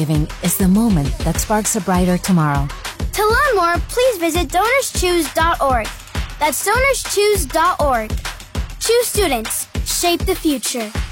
giving is the moment that sparks a brighter tomorrow. To learn more, please visit DonorsChoose.org. That's DonorsChoose.org. Choose students. Shape the future.